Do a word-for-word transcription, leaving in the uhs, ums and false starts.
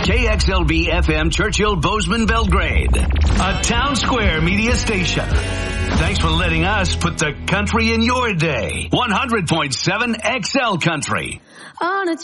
K X L B F M Churchill Bozeman Belgrade, a Town Square media station. Thanks for letting us put the country in your day. one hundred point seven X L Country. On a